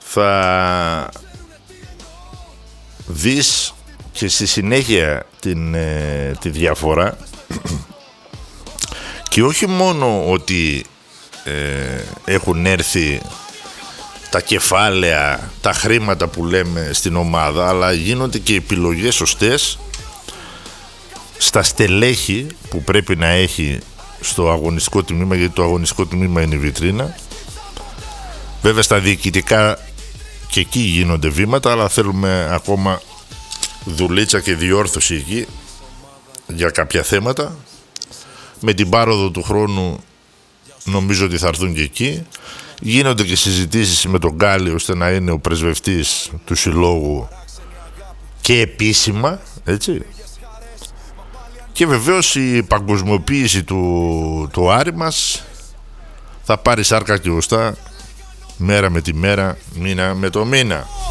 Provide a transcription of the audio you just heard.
θα δεις και στη συνέχεια τη διαφορά. Και όχι μόνο ότι έχουν έρθει τα κεφάλαια, τα χρήματα που λέμε στην ομάδα, αλλά γίνονται και επιλογές σωστές στα στελέχη που πρέπει να έχει στο αγωνιστικό τμήμα, γιατί το αγωνιστικό τμήμα είναι η βιτρίνα. Βέβαια στα διοικητικά και εκεί γίνονται βήματα, αλλά θέλουμε ακόμα δουλίτσα και διόρθωση εκεί για κάποια θέματα. Με την πάροδο του χρόνου νομίζω ότι θα έρθουν και εκεί. Γίνονται και συζητήσεις με τον Γκάλι ώστε να είναι ο πρεσβευτής του συλλόγου και επίσημα, έτσι. Και βεβαίως η παγκοσμιοποίηση του Άρη μας θα πάρει σάρκα και οστά μέρα με τη μέρα, μήνα με το μήνα.